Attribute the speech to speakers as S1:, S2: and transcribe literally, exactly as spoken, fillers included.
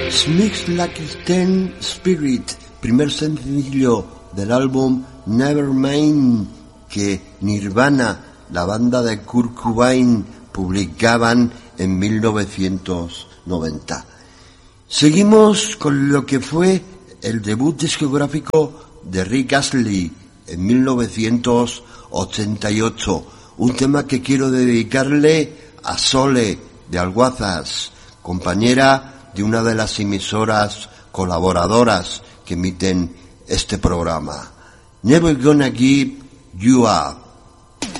S1: Smells Like Teen Spirit, primer sencillo del álbum Nevermind que Nirvana, la banda de Kurt Cobain, publicaban en mil novecientos noventa. Seguimos con lo que fue el debut discográfico de Rick Astley en mil novecientos ochenta y ocho, un tema que quiero dedicarle a Sole de Alguazas, compañera de una de las emisoras colaboradoras que emiten este programa. Never Gonna Give You Up.